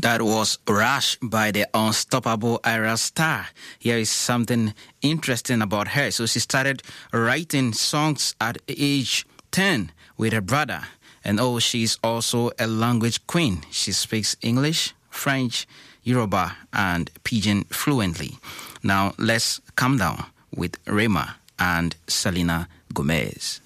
That was Rush by the unstoppable Ira Star. Here is something interesting about her. So she started writing songs at age 10 with her brother. And she's also a language queen. She speaks English, French, Yoruba, and Pidgin fluently. Now let's calm down with Rema and Selena Gomez.